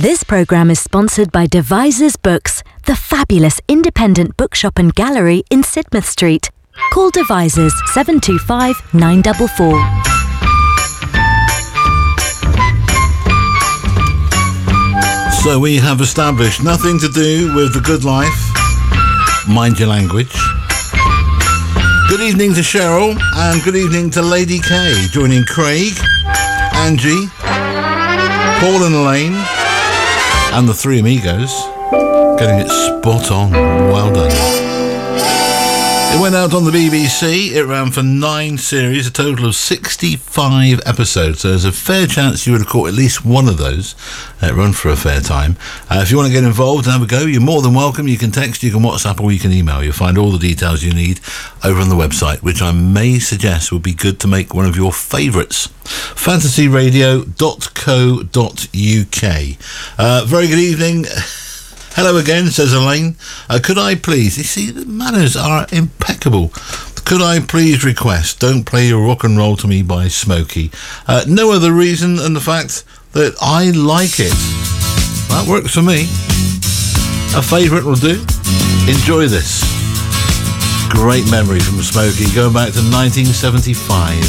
This programme is sponsored by Devisers Books, the fabulous independent bookshop and gallery in Sidmouth Street. Call Devisers 725 944. So we have established nothing to do with The Good Life. Mind your language. Good evening to Cheryl and good evening to Lady K, joining Craig, Angie, Paul and Elaine, and the Three Amigos. Getting it spot on. Well done. It went out on the BBC. It ran for 9 series, a total of 65 episodes. So there's a fair chance you would have caught at least one of those. It run for a fair time. If you want to get involved and have a go, you're more than welcome. You can text, you can WhatsApp, or you can email. You'll find all the details you need over on the website, which I may suggest would be good to make one of your favourites. fantasyradio.co.uk. Very good evening. Hello again, says Elaine. Could I please... You see, the manners are impeccable. Could I please request, don't play your rock and roll to me by Smokey. No other reason than the fact that I like it. That works for me. A favourite will do. Enjoy this. Great memory from Smokey, going back to 1975.